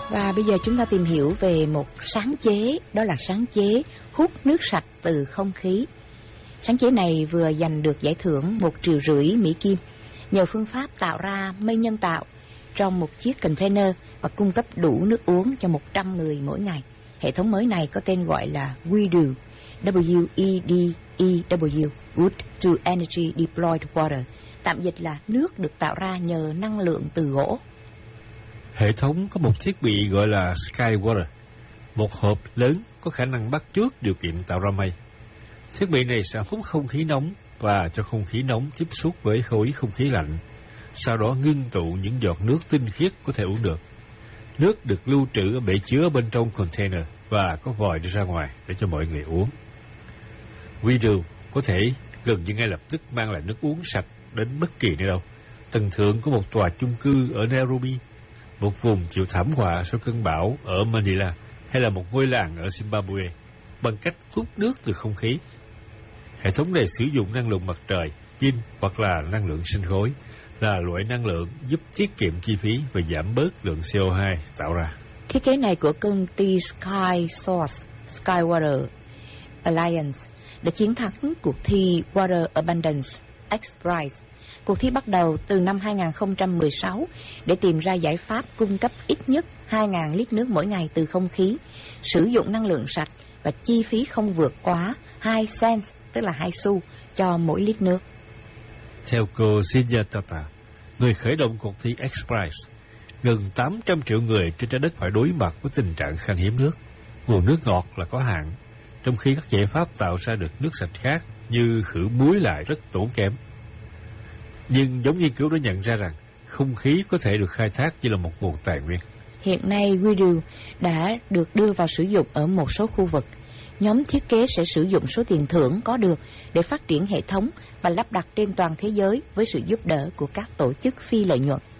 Và bây giờ chúng ta tìm hiểu về một sáng chế, đó là sáng chế hút nước sạch từ không khí. Sáng chế này vừa giành được giải thưởng 1,5 triệu Mỹ Kim nhờ phương pháp tạo ra mây nhân tạo trong một chiếc container và cung cấp đủ nước uống cho 100 người mỗi ngày. Hệ thống mới này có tên gọi là WEDEW, W-E-D-E-W, Wood to Energy Deployed Water, tạm dịch là nước được tạo ra nhờ năng lượng từ gỗ. Hệ thống có một thiết bị gọi là SkyWater, một hộp lớn có khả năng bắt chước điều kiện tạo ra mây. Thiết bị này sẽ hút không khí nóng và cho không khí nóng tiếp xúc với khối không khí lạnh, sau đó ngưng tụ những giọt nước tinh khiết có thể uống được. Nước được lưu trữ ở bể chứa bên trong container và có vòi đưa ra ngoài để cho mọi người uống. WEDEW có thể gần như ngay lập tức mang lại nước uống sạch đến bất kỳ nơi đâu. Tầng thượng của một tòa chung cư ở Nairobi, một vùng chịu thảm họa sau cơn bão ở Manila, hay là một ngôi làng ở Zimbabwe, bằng cách hút nước từ không khí. Hệ thống này sử dụng năng lượng mặt trời, pin hoặc là năng lượng sinh khối, là loại năng lượng giúp tiết kiệm chi phí và giảm bớt lượng CO2 tạo ra. Thiết kế này của công ty SkySource SkyWater Alliance đã chiến thắng cuộc thi Water Abundance X Prize. Cuộc thi bắt đầu từ năm 2016 để tìm ra giải pháp cung cấp ít nhất 2.000 lít nước mỗi ngày từ không khí, sử dụng năng lượng sạch và chi phí không vượt quá 2 cents, tức là 2 xu cho mỗi lít nước. Theo cô Cynthia Tata, người khởi động cuộc thi X Prize, gần 800 triệu người trên trái đất phải đối mặt với tình trạng khan hiếm nước. Nguồn nước ngọt là có hạn, trong khi các giải pháp tạo ra được nước sạch khác như khử muối lại rất tốn kém. Nhưng giống nghiên cứu đã nhận ra rằng không khí có thể được khai thác như là một nguồn tài nguyên. Hiện nay, WEDEW đã được đưa vào sử dụng ở một số khu vực. Nhóm thiết kế sẽ sử dụng số tiền thưởng có được để phát triển hệ thống và lắp đặt trên toàn thế giới với sự giúp đỡ của các tổ chức phi lợi nhuận.